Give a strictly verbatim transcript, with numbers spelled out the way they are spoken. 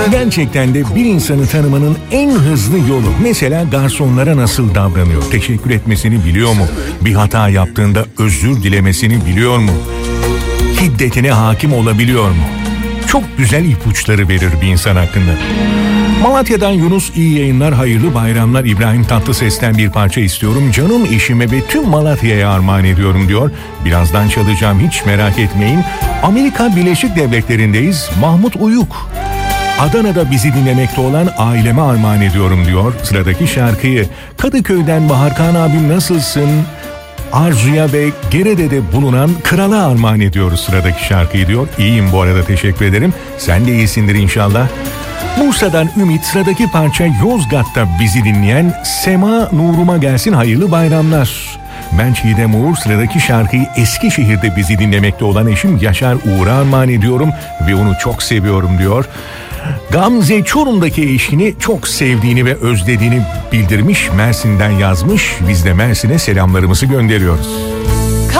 Gerçekten de bir insanı tanımanın en hızlı yolu. Mesela garsonlara nasıl davranıyor? Teşekkür etmesini biliyor mu? Bir hata yaptığında özür dilemesini biliyor mu? Hiddetine hakim olabiliyor mu? Çok güzel ipuçları verir bir insan hakkında. Malatya'dan Yunus, iyi yayınlar, hayırlı bayramlar. İbrahim Tatlıses'ten bir parça istiyorum. Canım eşime ve tüm Malatya'ya armağan ediyorum diyor. Birazdan çalacağım, hiç merak etmeyin. Amerika Birleşik Devletleri'ndeyiz. Mahmut Uyuk. Adana'da bizi dinlemekte olan aileme armağan ediyorum diyor. Sıradaki şarkıyı Kadıköy'den Baharkan abim nasılsın? Arzu'ya ve Gerede'de bulunan Kral'a armağan ediyoruz sıradaki şarkıyı diyor. İyiyim bu arada, teşekkür ederim. Sen de iyisindir inşallah. Bursa'dan Ümit, sıradaki parça Yozgat'ta bizi dinleyen Sema Nuruma gelsin, hayırlı bayramlar. Ben Çiğdem Uğur, sıradaki şarkıyı Eskişehir'de bizi dinlemekte olan eşim Yaşar Uğur'a armağan ediyorum ve onu çok seviyorum diyor. Gamze Çorum'daki eşini çok sevdiğini ve özlediğini bildirmiş, Mersin'den yazmış. Biz de Mersin'e selamlarımızı gönderiyoruz.